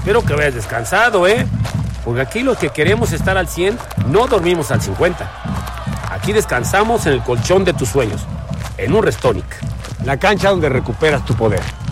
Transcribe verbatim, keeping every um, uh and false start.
Espero que vayas descansado, ¿eh? Porque aquí los que queremos estar al cien no dormimos al cincuenta. Aquí descansamos en el colchón de tus sueños, en un Restonic. La cancha donde recuperas tu poder.